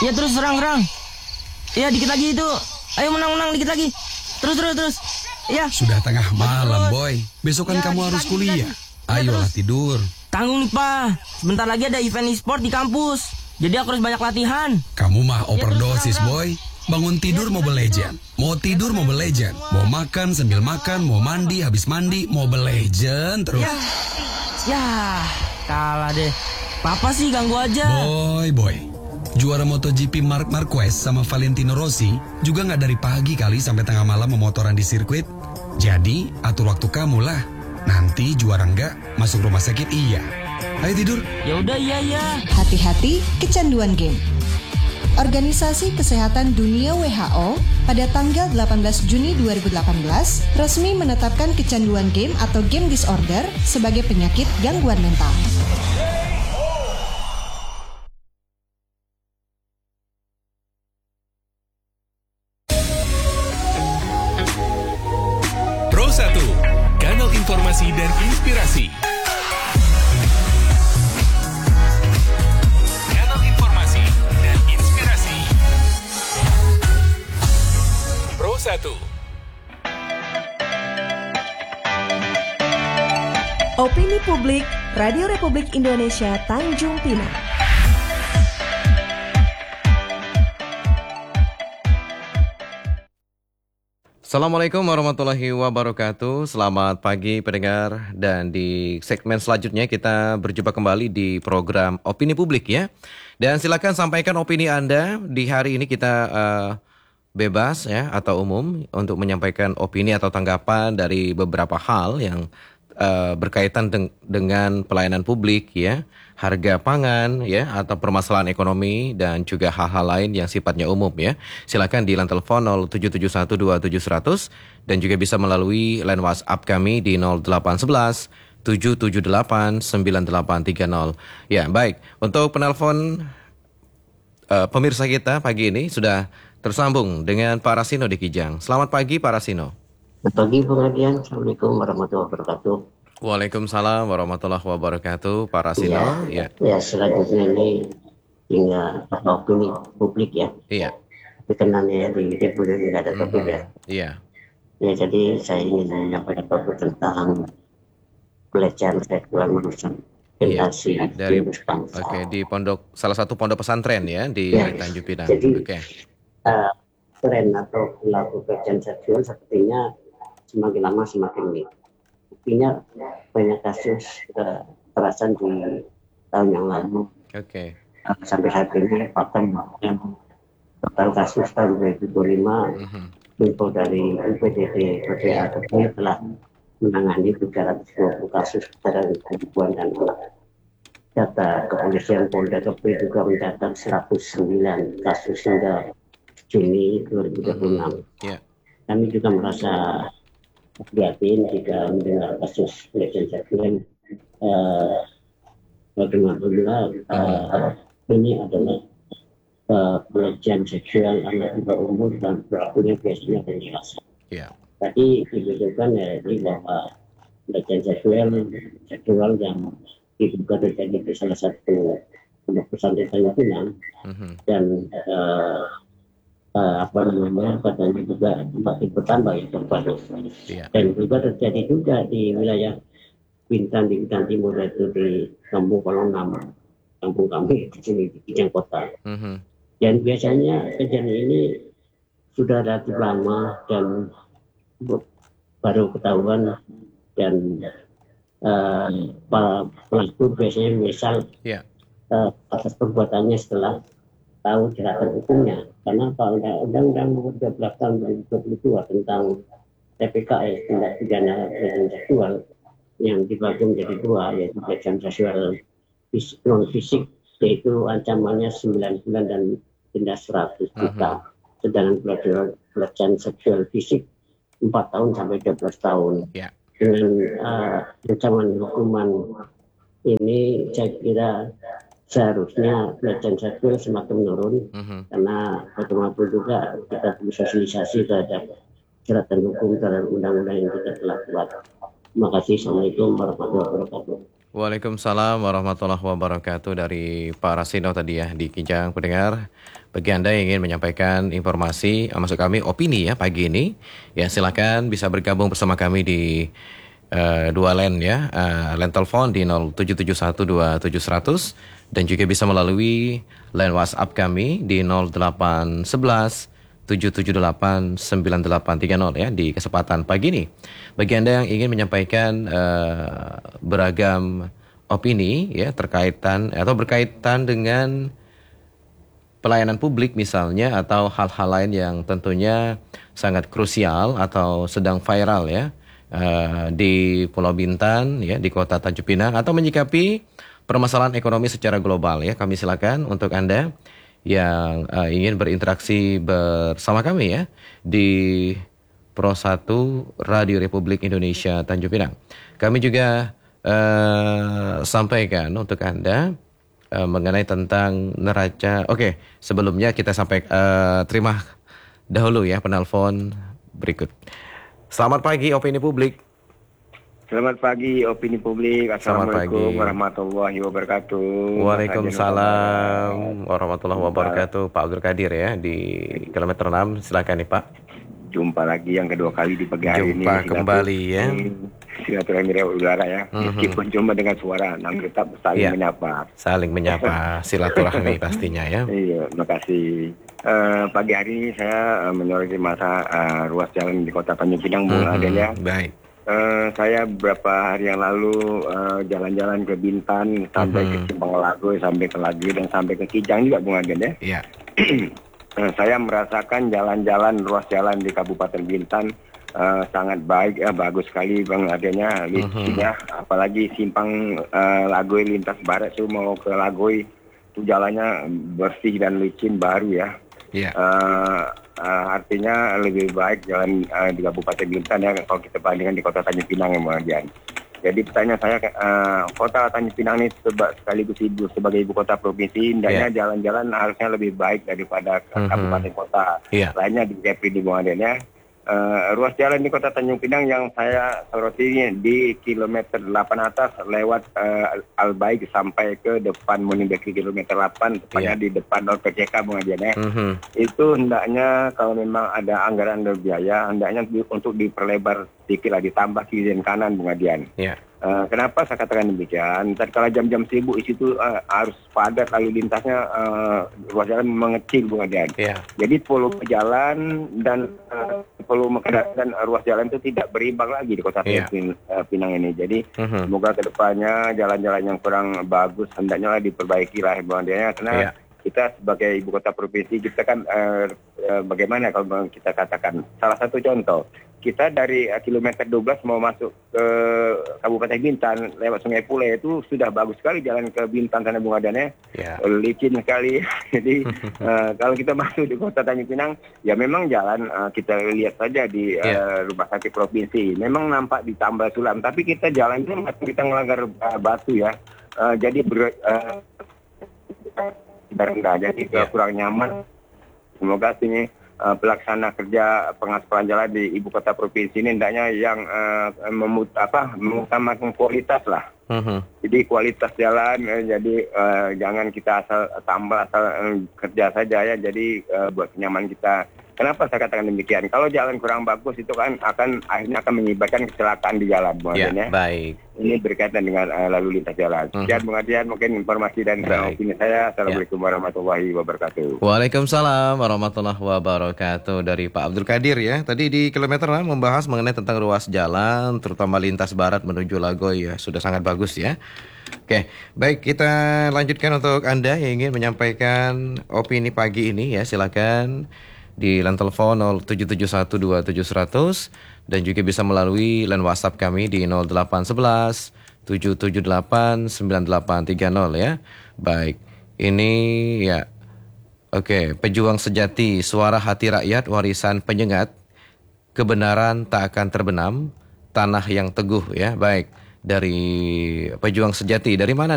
Ya terus serang. Ya dikit lagi itu. Ayo menang dikit lagi. Terus. Ya. Sudah tengah malam, Boy. Besok kan kamu harus kuliah. Ayolah tidur. Tanggung nih, Pa. Sebentar lagi ada event e-sport di kampus. Jadi aku harus banyak latihan. Kamu mah overdosis, Boy. Bangun tidur Mobile Legend. Mau tidur Mobile Legend. Mau makan sambil makan. Mau mandi habis mandi Mobile Legend terus. Ya, kalah deh. Papa sih ganggu aja. Boy. Juara MotoGP Marc Marquez sama Valentino Rossi juga nggak dari pagi kali sampai tengah malam memotoran di sirkuit. Jadi atur waktu kamu lah. Nanti juara nggak masuk rumah sakit iya. Ayo tidur. Ya udah iya. Hati-hati kecanduan game. Organisasi Kesehatan Dunia WHO pada tanggal 18 Juni 2018 resmi menetapkan kecanduan game atau game disorder sebagai penyakit gangguan mental. Pro 1, kanal informasi dan inspirasi. Pro 1. Opini Publik, Radio Republik Indonesia Tanjung Pinang. Assalamualaikum warahmatullahi wabarakatuh. Selamat pagi pendengar. Dan di segmen selanjutnya kita berjumpa kembali di program Opini Publik ya. Dan silakan sampaikan opini Anda. Di hari ini kita bebas ya atau umum untuk menyampaikan opini atau tanggapan dari beberapa hal yang berkaitan dengan pelayanan publik ya, harga pangan ya atau permasalahan ekonomi dan juga hal-hal lain yang sifatnya umum ya. Silakan di line telepon 07712700 dan juga bisa melalui line WhatsApp kami di 0811 778 9830. Ya, baik. Untuk penelpon pemirsa kita pagi ini sudah tersambung dengan Pak Rasino di Kijang. Selamat pagi Pak Rasino. Selamat pagi Bung Adian. Assalamualaikum warahmatullahi wabarakatuh. Waalaikumsalam warahmatullahi wabarakatuh Pak Rasino. Ya, selanjutnya ini hingga opini publik ya. Iya. Dikenalnya di Republik nggak ada topik ya. Iya. Ya jadi saya ingin menyampaikan topik tentang pelecehan seksual merusak generasi dari bangsa. Oke, di salah satu pondok pesantren ya di Tanjung Pinang. Jadi Oke. tren atau pelaku pelecehan seksual sepertinya semakin lama semakin tinggi. Buktinya banyak kasus kekerasan di tahun yang lalu. Oke. Sampai saat ini fakta yang total kasus tahun 2025 info dari UPDT PPA telah menangani 320 kasus kekerasan perempuan dan anak. Data kepolisian Polda Kepri juga mencatat 109 kasus hingga Juni 2026. Kami juga merasa prihatin jika mendengar kasus pelecehan seksual. Bagaimana ini adalah pelecehan seksual anak di bawah umur dan pelakunya biasanya dewasa. Tadi dibutuhkan bahwa pelecehan seksual yang diduga terjadi di salah satu pondok pesantren Tanjung Pinang dan katanya juga makin bertambah ya korban. Dan juga terjadi juga di wilayah Bintan di Bintan Timur, itu di Kampung Kolong 6, kampung kami di sini di Kijang Kota. Dan biasanya kejadian ini sudah relatif lama dan baru ketahuan, dan pelaku biasanya misal atas perbuatannya setelah tahu jeratan hukumnya, karena Undang-Undang Nomor 12 Tahun 2022 tentang TPKS tindak pidana pelecehan seksual yang dibagi menjadi dua, yaitu pelecehan seksual non fisik, yaitu ancamannya 9 bulan dan denda 100 juta, sedangkan pelecehan seksual fisik 4 tahun sampai 12 tahun. Dengan ancaman hukuman ini saya kira seharusnya pelecehan seksual semakin menurun, karena bagaimanapun juga kita perlu sosialisasi terhadap jeratan hukum terhadap undang-undang yang kita telah buat. Terima kasih. Assalamualaikum warahmatullahi wabarakatuh. Waalaikumsalam warahmatullahi wabarakatuh dari Pak Rasino tadi ya di Kijang pendengar. Bagi Anda yang ingin menyampaikan informasi, maksud kami opini ya pagi ini, ya silakan bisa bergabung bersama kami di dua line ya, line telepon di 07712700 dan juga bisa melalui line WhatsApp kami di 0811 7789830 ya di kesempatan pagi ini. Bagi Anda yang ingin menyampaikan beragam opini ya berkaitan dengan pelayanan publik misalnya atau hal-hal lain yang tentunya sangat krusial atau sedang viral ya di Pulau Bintan ya di Kota Tanjung Pinang atau menyikapi permasalahan ekonomi secara global ya, kami silakan untuk Anda yang ingin berinteraksi bersama kami ya di Pro 1 Radio Republik Indonesia Tanjung Pinang. Kami juga sampaikan untuk Anda mengenai tentang neraca. Oke, sebelumnya kita terima dahulu ya penelpon berikut. Selamat pagi opini publik. Selamat pagi opini publik. Assalamualaikum warahmatullahi wabarakatuh. Waalaikumsalam warahmatullahi wabarakatuh. Pak Abdul Qadir ya di kilometer 6. Silakan nih Pak. Jumpa lagi yang kedua kali di pagi hari ini. Jumpa kembali ya. Silaturahmi udara ya. Meskipun cuma dengan suara, namun tetap saling menyapa. Saling menyapa, silaturahmi pastinya ya. Iya, makasih. Pagi hari ini saya menyoroti masa ruas jalan di Kota Tanjung Pinang adanya. Baik. Saya beberapa hari yang lalu jalan-jalan ke Bintan sampai ke Simpang Lagoy, sampai ke Lagi dan sampai ke Kijang juga Bung Aden ya. Iya. Saya merasakan jalan-jalan ruas jalan di Kabupaten Bintan sangat baik ya, bagus sekali Bang adanya licin apalagi Simpang Lagoy lintas barat itu mau ke Lagoy itu jalannya bersih dan licin baru ya. Iya. Artinya lebih baik jalan di Kabupaten Bintan ya kalau kita bandingkan di Kota Tanjung Pinang kemudian. Jadi pertanyaan saya, Kota Tanjung Pinang ini sekaligus sebagai ibu kota provinsi, hendaknya jalan-jalan harusnya lebih baik daripada kabupaten kota lainnya di Kepri di Bung Aden ya. Ruas jalan di Kota Tanjung Pinang yang saya soroti di kilometer 8 atas lewat Al-Baik sampai ke depan Munibekri kilometer 8 tepatnya di depan PCK Bung Aden ya. Itu hendaknya kalau memang ada anggaran dan biaya hendaknya untuk diperlebar sedikit lah, ditambah kiri dan kanan Bung Adian. Kenapa saya katakan demikian? Tatkala jam-jam sibuk di situ harus padat lalu lintasnya, ruas jalan mengecil Bung Adian. Jadi volume jalan dan ruas jalan itu tidak berimbang lagi di Kota Pinang ini. Jadi semoga kedepannya jalan-jalan yang kurang bagus hendaknya diperbaiki lah Bung Adian karena kita sebagai ibu kota provinsi kita kan bagaimana kalau kita katakan salah satu contoh kita dari kilometer 12 mau masuk ke Kabupaten Bintan lewat Sungai Pule itu sudah bagus sekali jalan ke Bintan sana Bung Adan ya. Licin sekali. Jadi kalau kita masuk di Kota Tanjung Pinang ya memang jalan kita lihat saja di rumah sakit provinsi memang nampak ditambal sulam tapi kita jalan itu kita melanggar batu ya. Jadi rendah jadi kurang nyaman. Semoga sini pelaksana kerja pengaspalan jalan di ibu kota provinsi ini hendaknya yang mengutamakan kualitas lah. Jadi kualitas jalan jadi jangan kita asal tambah asal kerja saja ya. Jadi buat kenyamanan kita. Kenapa saya katakan demikian? Kalau jalan kurang bagus itu kan akhirnya akan menyebabkan kecelakaan di jalan, Bung Adian ya. Baik. Ini berkaitan dengan lalu lintas jalan. Sekian Bung Adian, mungkin informasi dan opini saya. Assalamualaikum warahmatullahi wabarakatuh. Waalaikumsalam warahmatullahi wabarakatuh dari Pak Abdul Qadir ya. Tadi di kilometer 6 membahas mengenai tentang ruas jalan, terutama lintas barat menuju Lagoy ya. Sudah sangat bagus ya. Oke, baik kita lanjutkan untuk Anda yang ingin menyampaikan opini pagi ini ya. Silakan di line telepon 07712700 dan juga bisa melalui line WhatsApp kami di 0811 778 9830 ya. Baik. Ini ya. Oke, pejuang sejati, suara hati rakyat, warisan penyengat, kebenaran tak akan terbenam, tanah yang teguh ya. Baik. Dari pejuang sejati dari mana